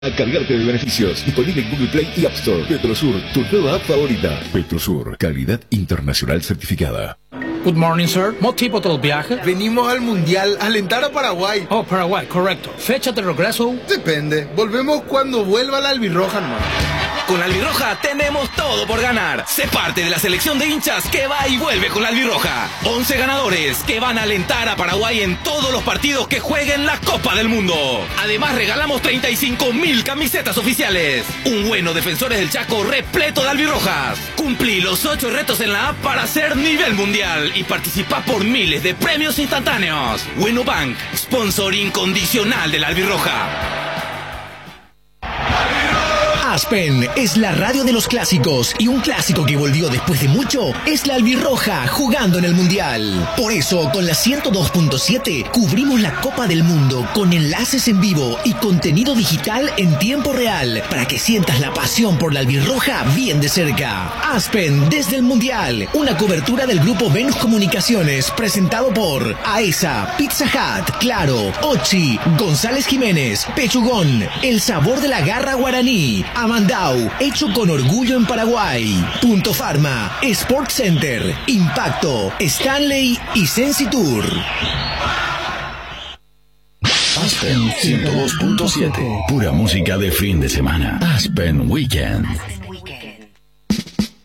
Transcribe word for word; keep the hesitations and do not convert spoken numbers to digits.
A cargarte de beneficios. Disponible en Google Play y App Store. Petrosur, tu nueva app favorita. Petrosur, calidad internacional certificada. Good morning, sir. ¿Motivo del viaje? Venimos al Mundial, a alentar a Paraguay. Oh, Paraguay, correcto. ¿Fecha de regreso? Depende. Volvemos cuando vuelva la albirroja, hermano. Con la albirroja tenemos todo por ganar. Sé parte de la selección de hinchas que va y vuelve con la albirroja. once ganadores que van a alentar a Paraguay en todos los partidos que jueguen la Copa del Mundo. Además regalamos treinta y cinco mil camisetas oficiales. Un bueno Defensores del Chaco repleto de albirrojas. Cumplí los ocho retos en la app para ser nivel mundial y participá por miles de premios instantáneos. Bueno Bank, sponsor incondicional de la albirroja. Aspen es la radio de los clásicos y un clásico que volvió después de mucho es la albirroja jugando en el Mundial. Por eso, con la ciento dos punto siete cubrimos la Copa del Mundo con enlaces en vivo y contenido digital en tiempo real para que sientas la pasión por la albirroja bien de cerca. Aspen desde el Mundial, una cobertura del grupo Venus Comunicaciones presentado por AESA, Pizza Hut, Claro, Ochi, González Jiménez, Pechugón, el sabor de la garra guaraní, Amandau, hecho con orgullo en Paraguay. Punto Pharma, Sport Center, Impacto, Stanley y Sensitour. Aspen ciento dos punto siete. Pura música de fin de semana. Aspen Weekend.